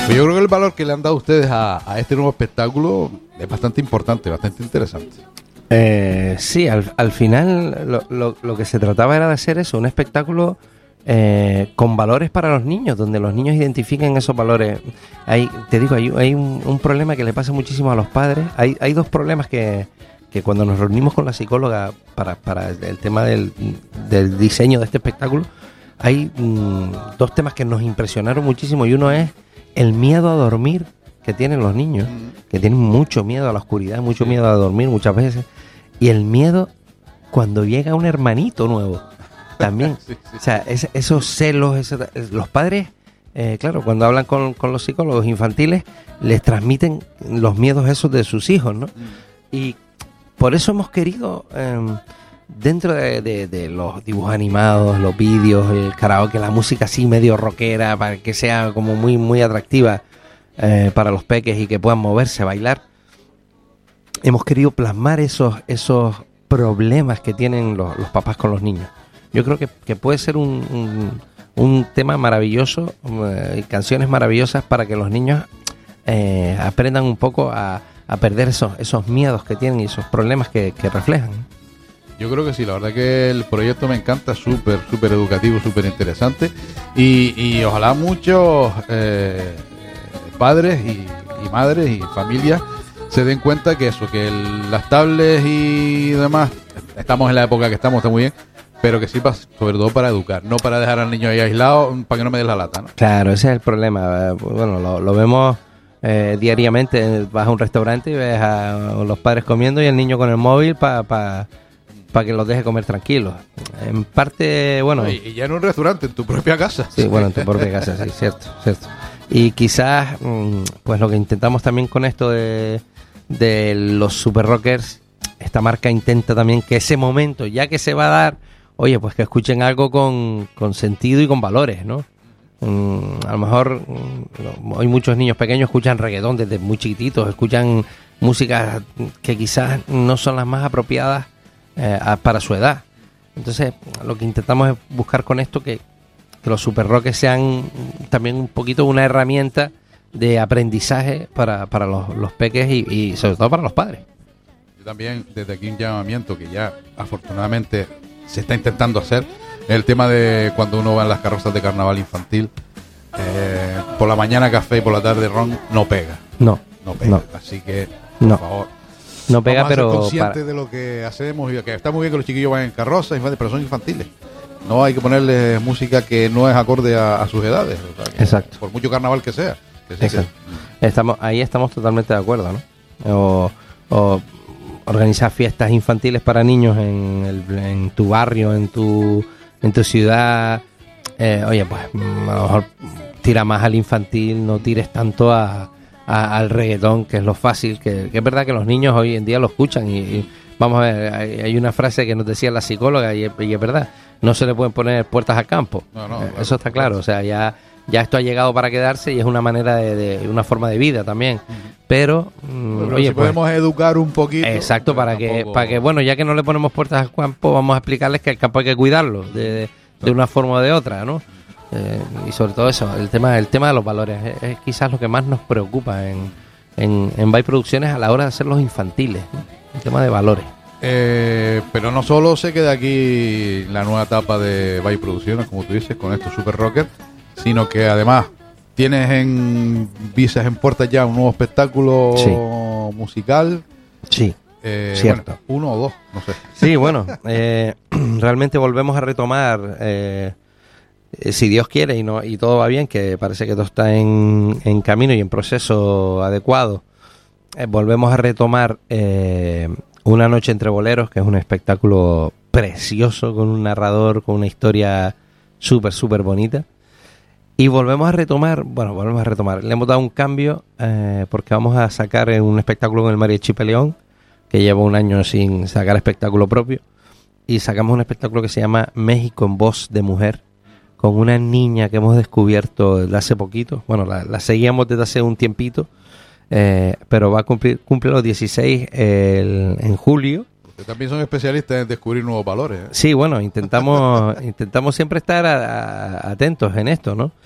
Pues yo creo que el valor que le han dado ustedes a este nuevo espectáculo es bastante importante, bastante interesante. Sí, al final lo que se trataba era de hacer eso, un espectáculo con valores para los niños, donde los niños identifiquen esos valores. Hay un problema que le pasa muchísimo a los padres. Hay dos problemas que cuando nos reunimos con la psicóloga para el tema del diseño de este espectáculo, hay dos temas que nos impresionaron muchísimo, y uno es el miedo a dormir que tienen los niños, que tienen mucho miedo a la oscuridad, mucho miedo a dormir muchas veces, y el miedo cuando llega un hermanito nuevo también. Sí. O sea, esos celos, los padres, claro, cuando hablan con los psicólogos infantiles, les transmiten los miedos esos de sus hijos, ¿no? Y por eso hemos querido, dentro de los dibujos animados, los vídeos, el karaoke, la música así medio rockera, para que sea como muy, muy atractiva para los peques y que puedan moverse, bailar, hemos querido plasmar esos problemas que tienen los papás con los niños. Yo creo que puede ser un tema maravilloso, canciones maravillosas para que los niños aprendan un poco a perder esos miedos que tienen y esos problemas que reflejan. Yo creo que sí, la verdad que el proyecto me encanta, súper educativo, súper interesante, y ojalá muchos padres y madres y familias se den cuenta que las tablets y demás, estamos en la época que estamos, está muy bien, pero que sirva sobre todo para educar, no para dejar al niño ahí aislado para que no me dé la lata, ¿no? Claro, ese es el problema. Bueno, lo vemos diariamente. Vas a un restaurante y ves a los padres comiendo y el niño con el móvil para que los deje comer tranquilos. En parte, bueno... Y ya en un restaurante, en tu propia casa. Sí, bueno, en tu propia casa, sí, cierto. Y quizás, pues lo que intentamos también con esto de los Super Rockers, esta marca intenta también que ese momento, ya que se va a dar, oye, pues que escuchen algo con sentido y con valores, ¿no? A lo mejor hoy muchos niños pequeños escuchan reggaetón desde muy chiquititos, escuchan músicas que quizás no son las más apropiadas para su edad. Entonces, lo que intentamos es buscar con esto que los super rockers sean también un poquito una herramienta de aprendizaje para los peques y sobre todo para los padres. Yo también, desde aquí un llamamiento que ya afortunadamente se está intentando hacer, el tema de cuando uno va en las carrozas de carnaval infantil, por la mañana café y por la tarde ron, no pega. No pega. No. Así que, por favor, no pega, vamos a pero ser conscientes de lo que hacemos, y que está muy bien que los chiquillos vayan en carrozas, pero son infantiles. No hay que ponerles música que no es acorde a sus edades. O sea, exacto. Por mucho carnaval que sea. Exacto. Estamos totalmente de acuerdo, ¿no? O organizar fiestas infantiles para niños en tu barrio, en tu ciudad. Oye, pues a lo mejor tira más al infantil, no tires tanto al reggaetón, que es lo fácil, que es verdad que los niños hoy en día lo escuchan y vamos a ver, hay una frase que nos decía la psicóloga y es verdad, no se le pueden poner puertas al campo. No, eso está claro, o sea, ya esto ha llegado para quedarse y es una manera de una forma de vida también. Pero oye, si podemos educar un poquito. Exacto, para que bueno, ya que no le ponemos puertas al campo, vamos a explicarles que el campo hay que cuidarlo de una forma o de otra, ¿no? Y sobre todo eso, el tema de los valores es quizás lo que más nos preocupa en By Producciones a la hora de hacer los infantiles, ¿no? El tema de valores. Pero no solo se queda aquí la nueva etapa de By Producciones, como tú dices, con estos Super Rockers, sino que además tienes en visas, en puertas ya un nuevo espectáculo musical. Sí, cierto. Bueno, 1 o 2, no sé. Sí, bueno, realmente volvemos a retomar, si Dios quiere y todo va bien, que parece que todo está en camino y en proceso adecuado, volvemos a retomar Una noche entre boleros, que es un espectáculo precioso, con un narrador, con una historia súper, súper bonita. Y volvemos a retomar, le hemos dado un cambio porque vamos a sacar un espectáculo con el Mariachi Peleón, que lleva un año sin sacar espectáculo propio, y sacamos un espectáculo que se llama México en voz de mujer, con una niña que hemos descubierto desde hace poquito. Bueno, la seguíamos desde hace un tiempito, pero cumple los 16 en julio. Ustedes también son especialistas en descubrir nuevos valores, ¿eh? Sí, bueno, intentamos siempre estar atentos en esto, ¿no?